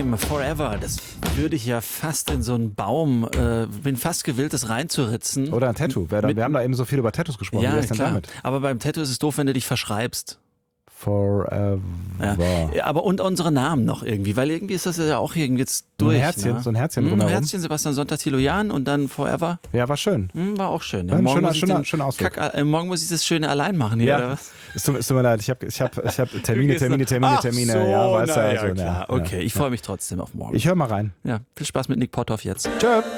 Time, Forever. Das würde ich ja fast in so einen Baum, bin fast gewillt, das reinzuritzen. Oder ein Tattoo. Wir haben da eben so viel über Tattoos gesprochen. Wie Ja, wär's denn klar. damit? Aber beim Tattoo ist es doof, wenn du dich verschreibst. Forever. Ja, aber und unsere Namen noch irgendwie, weil irgendwie ist das ja auch irgendwie jetzt durch. So ein Herzchen Ein drumherum. Herzchen, Sebastian Sonntag, Thilo Jahn und dann Forever. Ja, war schön. War auch schön. Ja, Ja, morgen, schöner Ausflug. morgen muss ich das Schöne allein machen hier, oder was? Es tut mir leid, ich hab Termine. Ach so, Ja, weißt du, na ja, also, klar. ja. Okay, ich freue mich trotzdem auf morgen. Ich höre mal rein. Ja, viel Spaß mit Nick Potthoff jetzt. Tschö.